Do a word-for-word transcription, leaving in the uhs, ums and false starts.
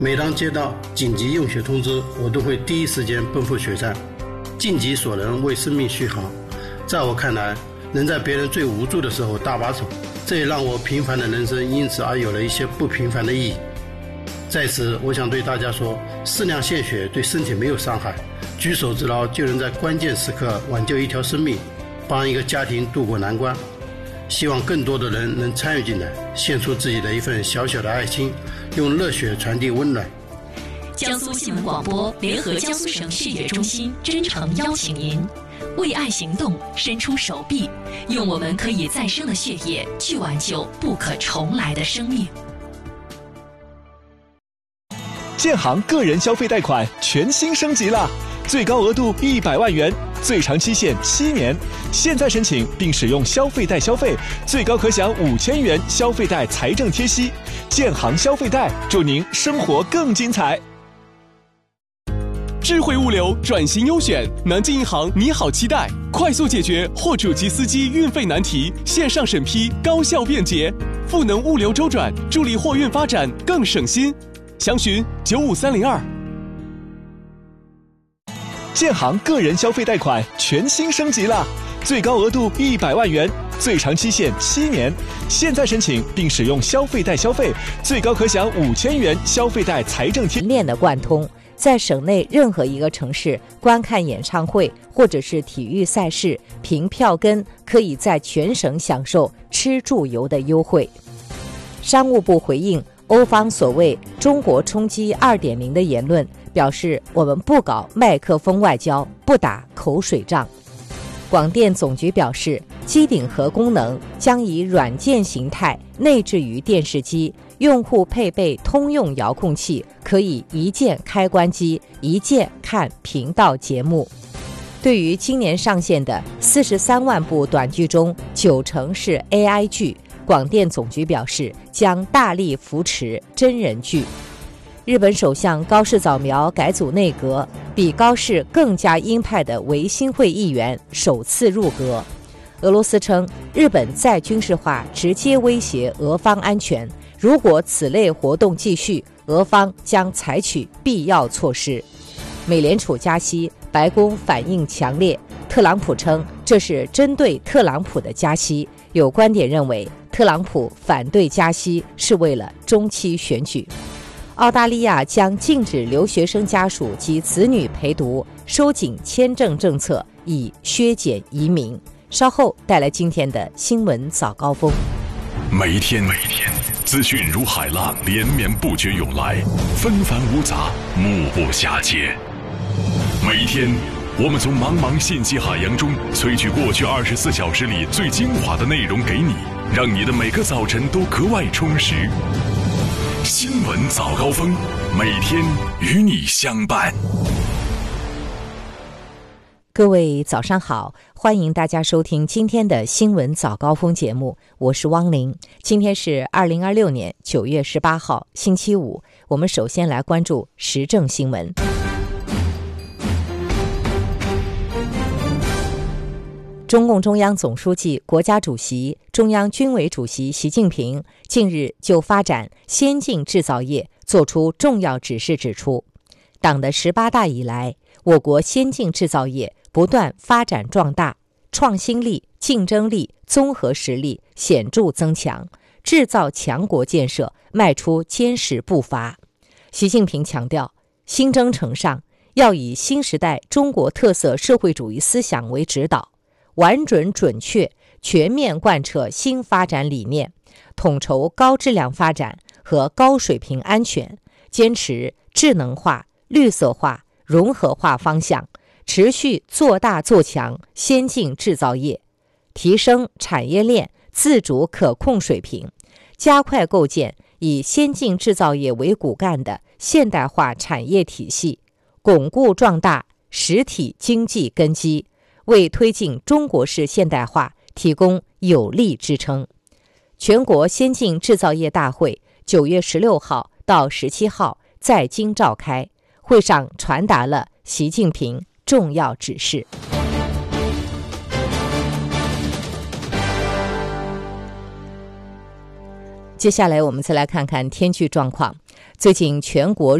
每当接到紧急用血通知，我都会第一时间奔赴血站，尽己所能为生命续航。在我看来，能在别人最无助的时候搭把手，这也让我平凡的人生因此而有了一些不平凡的意义。在此，我想对大家说，适量献血对身体没有伤害，举手之劳就能在关键时刻挽救一条生命，帮一个家庭渡过难关。希望更多的人能参与进来，献出自己的一份小小的爱心，用热血传递温暖。 江苏新闻广播联合江苏省血液中心真诚邀请您为爱行动，伸出手臂，用我们可以再生的血液去挽救不可重来的生命。 建行个人消费贷款全新升级了，最高额度一百万元，最长期限七年。现在申请并使用消费贷消费，最高可享五千元消费贷财政贴息。建行消费贷，祝您生活更精彩。 智慧物流转型优选，南京银行你好期待，快速解决货主及司机运费难题，线上审批高效便捷，赋能物流周转，助力货运发展更省心。详询九五三零二。 建行个人消费贷款全新升级了，最高额度一百万元，最长期限七年。现在申请并使用消费贷消费，最高可享五千元消费贷财政贴。 链的贯通，在省内任何一个城市观看演唱会或者是体育赛事，凭票根可以在全省享受吃住游的优惠。商务部回应欧方所谓中国冲击 二点零 的言论，表示我们不搞麦克风外交，不打口水仗。广电总局表示，机顶盒功能将以软件形态内置于电视机，用户配备通用遥控器，可以一键开关机，一键看频道节目。对于今年上线的四十三万部短剧中，九成是 A I 剧，广电总局表示将大力扶持真人剧。日本首相高市早苗改组内阁，比高市更加鹰派的维新会议员首次入阁。俄罗斯称，日本再军事化直接威胁俄方安全，如果此类活动继续，俄方将采取必要措施。美联储加息，白宫反应强烈，特朗普称这是针对特朗普的加息，有观点认为特朗普反对加息是为了中期选举。澳大利亚将禁止留学生家属及子女陪读，收紧签证政策，以削减移民。稍后带来今天的新闻早高峰。 每一天，每一天，资讯如海浪连绵不绝涌来，纷繁芜杂，目不暇接。每一天，我们从茫茫信息海洋中萃取过去二十四小时里最精华的内容给你，让你的每个早晨都格外充实。新闻早高峰，每天与你相伴。 各位早上好，欢迎大家收听今天的新闻早高峰节目，我是汪玲。今天是二零二六年九月十八号，星期五。我们首先来关注时政新闻。中共中央总书记、国家主席、中央军委主席习近平近日就发展先进制造业作出重要指示，指出，党的十八大以来，我国先进制造业不断发展壮大，创新力、竞争力、综合实力显著增强，制造强国建设迈出坚实步伐。习近平强调，新征程上要以新时代中国特色社会主义思想为指导，完准准确全面贯彻新发展理念，统筹高质量发展和高水平安全，坚持智能化、绿色化、融合化方向，持续做大做强先进制造业，提升产业链自主可控水平，加快构建以先进制造业为骨干的现代化产业体系，巩固壮大实体经济根基，为推进中国式现代化提供有力支撑。全国先进制造业大会九月十六号到十七号在京召开，会上传达了习近平重要指示。接下来我们再来看看天气状况。 最近全国